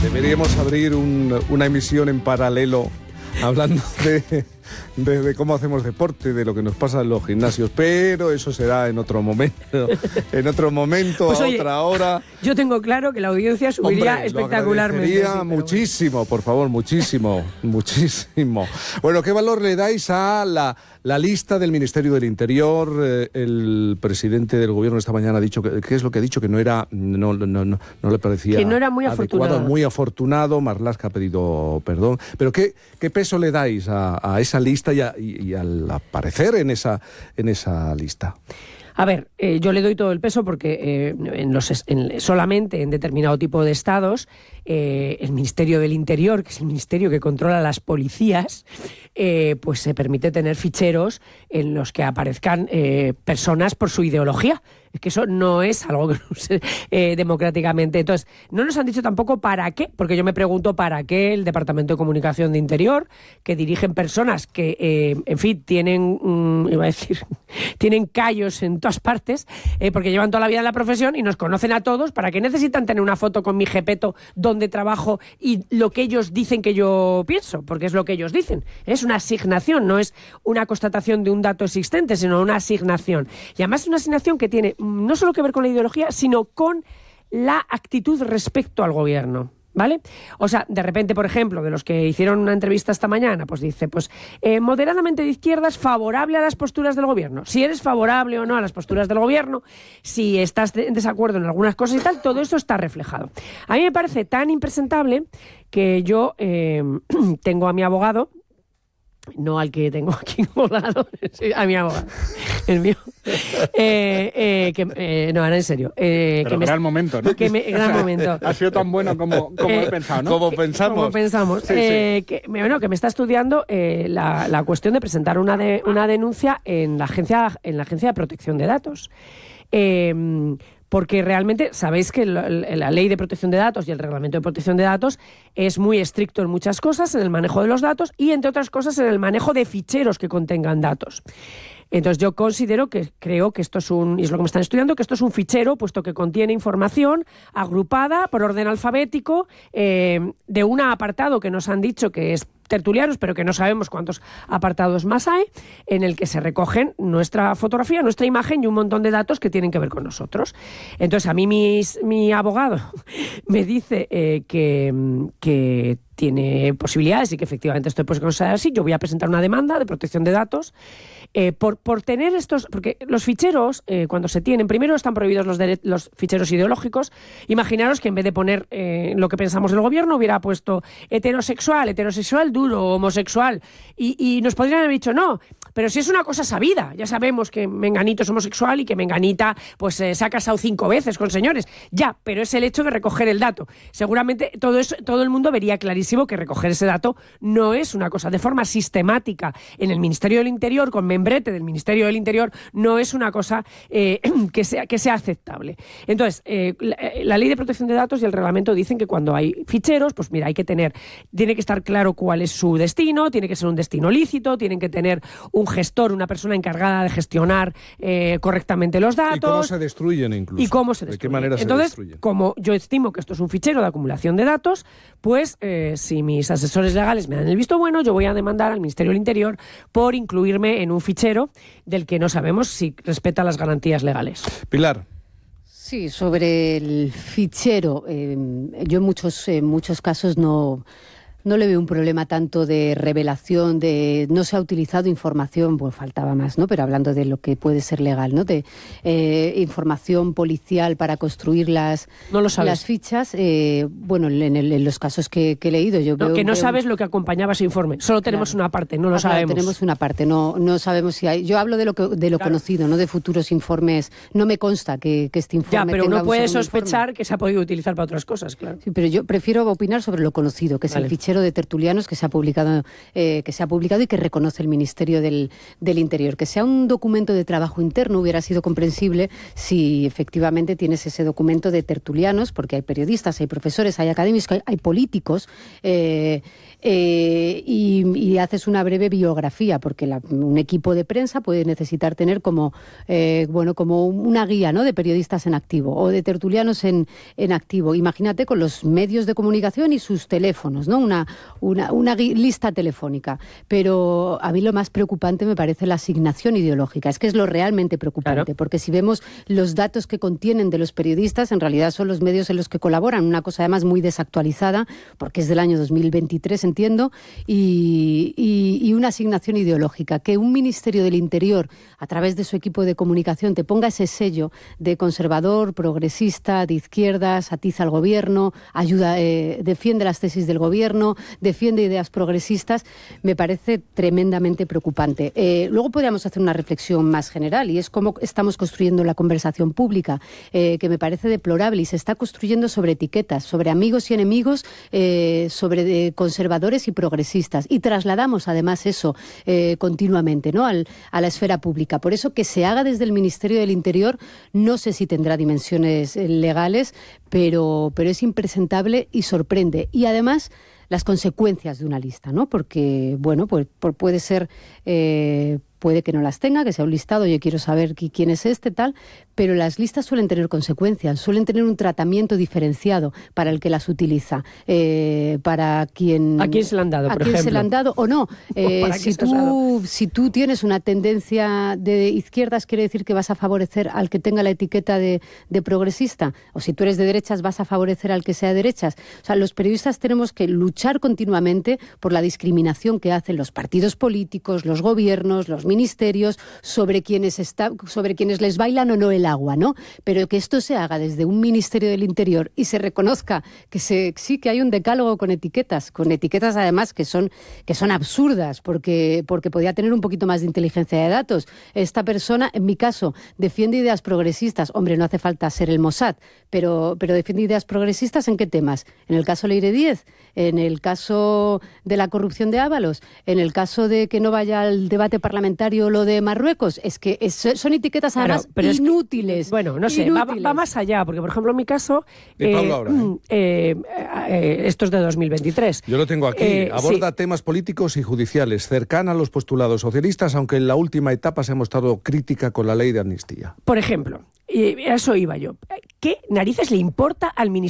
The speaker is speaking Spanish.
Deberíamos abrir una emisión en paralelo hablando de cómo hacemos deporte, de lo que nos pasa en los gimnasios, pero eso será en otro momento, pues, a otra hora. Yo tengo claro que la audiencia subiría espectacularmente. Muchísimo, por favor, muchísimo. Bueno, ¿qué valor le dais a la lista del Ministerio del Interior? El presidente del gobierno esta mañana ha dicho ¿qué es lo que ha dicho? Que no le parecía que no era muy adecuado, muy afortunado. Marlaska ha pedido perdón. Pero ¿qué peso le dais a esa lista y al aparecer en esa lista? A ver, yo le doy todo el peso porque solamente en determinado tipo de estados el Ministerio del Interior, que es el ministerio que controla las policías, pues se permite tener ficheros en los que aparezcan personas por su ideología. Es que eso no es algo que no se, democráticamente. Entonces, no nos han dicho tampoco para qué, porque yo me pregunto para qué el Departamento de Comunicación de Interior, que dirigen personas que, en fin, tienen callos en todas partes, porque llevan toda la vida en la profesión y nos conocen a todos. ¿Para qué necesitan tener una foto con mi jepeto donde trabajo y lo que ellos dicen que yo pienso? Porque es lo que ellos dicen. Es una asignación, no es una constatación de un dato existente, sino una asignación. Y además es una asignación que tiene no solo que ver con la ideología, sino con la actitud respecto al gobierno, ¿vale? O sea, de repente, por ejemplo, de los que hicieron una entrevista esta mañana, pues dice, moderadamente de izquierdas, favorable a las posturas del gobierno. Si eres favorable o no a las posturas del gobierno, si estás en desacuerdo en algunas cosas y tal, todo eso está reflejado. A mí me parece tan impresentable que yo tengo a mi abogado, no al que tengo aquí colgado, a mi abogado, el mío. No, ahora en serio. Pero gran momento, ¿no? Gran momento. Ha sido tan bueno como he pensado, ¿no? Como pensamos. Sí. Que me está estudiando la cuestión de presentar una denuncia en la agencia de protección de datos. Porque realmente sabéis que la ley de protección de datos y el reglamento de protección de datos es muy estricto en muchas cosas, en el manejo de los datos y, entre otras cosas, en el manejo de ficheros que contengan datos. Entonces yo creo que esto es y es lo que me están estudiando, que esto es un fichero, puesto que contiene información agrupada por orden alfabético de un apartado que nos han dicho que es tertulianos, pero que no sabemos cuántos apartados más hay, en el que se recogen nuestra fotografía, nuestra imagen y un montón de datos que tienen que ver con nosotros. Entonces, a mí mi abogado me dice que tiene posibilidades y que efectivamente esto puede considerar así. Yo voy a presentar una demanda de protección de datos por tener estos, porque los ficheros, cuando se tienen, primero están prohibidos los ficheros ideológicos. Imaginaros que en vez de poner lo que pensamos del gobierno, hubiera puesto heterosexual duro, homosexual, y nos podrían haber dicho no, pero si es una cosa sabida, ya sabemos que Menganito es homosexual y que Menganita pues se ha casado 5 veces con señores, ya, pero es el hecho de recoger el dato. Seguramente todo el mundo vería clarísimo que recoger ese dato no es una cosa de forma sistemática en el Ministerio del Interior, con membrete del Ministerio del Interior, no es una cosa que sea aceptable. Entonces, la ley de protección de datos y el reglamento dicen que cuando hay ficheros, pues mira, tiene que estar claro cuál es su destino, tiene que ser un destino lícito, tienen que tener un gestor, una persona encargada de gestionar correctamente los datos. ¿Y cómo se destruyen incluso? ¿Y cómo se destruyen? ¿De qué manera se destruyen? Como yo estimo que esto es un fichero de acumulación de datos, pues si mis asesores legales me dan el visto bueno, yo voy a demandar al Ministerio del Interior por incluirme en un fichero del que no sabemos si respeta las garantías legales. Pilar. Sí, sobre el fichero, yo en muchos casos no le veo un problema tanto de revelación, no se ha utilizado información, pues faltaba más, ¿no? Pero hablando de lo que puede ser legal, ¿no? De información policial para construir las fichas. Bueno, en los casos que he leído, yo veo que no sabes lo que acompañaba ese informe. Solo tenemos una parte, no lo sabemos. Tenemos una parte, no sabemos si hay. Yo hablo de lo conocido, no de futuros informes. No me consta que este informe. Ya, pero uno puede sospechar informe. Que se ha podido utilizar para otras cosas, claro. Sí, pero yo prefiero opinar sobre lo conocido, que es el fichero fichero de tertulianos que se ha publicado y que reconoce el Ministerio del Interior. Que sea un documento de trabajo interno hubiera sido comprensible si efectivamente tienes ese documento de tertulianos, porque hay periodistas, hay profesores, hay académicos, hay políticos, y haces una breve biografía, porque un equipo de prensa puede necesitar tener como una guía, ¿no?, de periodistas en activo o de tertulianos en activo. Imagínate con los medios de comunicación y sus teléfonos, ¿no? Una lista telefónica. Pero a mí lo más preocupante me parece la asignación ideológica. Es que es lo realmente preocupante, claro. Porque si vemos los datos que contienen de los periodistas, en realidad son los medios en los que colaboran. Una cosa además muy desactualizada, porque es del año 2023, entiendo, y una asignación ideológica. Que un Ministerio del Interior, a través de su equipo de comunicación, te ponga ese sello de conservador, progresista, de izquierdas, atiza al gobierno, defiende las tesis del gobierno, defiende ideas progresistas, me parece tremendamente preocupante. Luego podríamos hacer una reflexión más general, y es cómo estamos construyendo la conversación pública, que me parece deplorable, y se está construyendo sobre etiquetas, sobre amigos y enemigos, sobre conservadores y progresistas, y trasladamos además eso continuamente, ¿no?, a la esfera pública. Por eso que se haga desde el Ministerio del Interior, no sé si tendrá dimensiones legales, pero es impresentable y sorprende. Y además las consecuencias de una lista, ¿no? Porque, bueno, pues puede ser... puede que no las tenga, que sea un listado, yo quiero saber quién es tal, pero las listas suelen tener consecuencias, suelen tener un tratamiento diferenciado para el que las utiliza, para quien... ¿A quién se le han dado, por ejemplo? ¿A quién se le han dado o no? Si tú tienes una tendencia de izquierdas, quiere decir que vas a favorecer al que tenga la etiqueta de progresista, o si tú eres de derechas, vas a favorecer al que sea de derechas. O sea, los periodistas tenemos que luchar continuamente por la discriminación que hacen los partidos políticos, los gobiernos, los ministerios, sobre quienes les bailan o no el agua, ¿no? Pero que esto se haga desde un Ministerio del Interior y se reconozca que sí que hay un decálogo con etiquetas además que son absurdas, porque podría tener un poquito más de inteligencia de datos. Esta persona, en mi caso, defiende ideas progresistas. Hombre, no hace falta ser el Mossad, pero defiende ideas progresistas ¿en qué temas? En el caso Leire Díez, en el caso de la corrupción de Ábalos, en el caso de que no vaya al debate parlamentario lo de Marruecos. Es que son etiquetas además inútiles. Bueno, no sé, va más allá, porque por ejemplo en mi caso esto es de 2023. Yo lo tengo aquí, aborda temas políticos y judiciales, cercana a los postulados socialistas, aunque en la última etapa se ha mostrado crítica con la ley de amnistía. Por ejemplo, y a eso iba yo, ¿qué narices le importa al Ministerio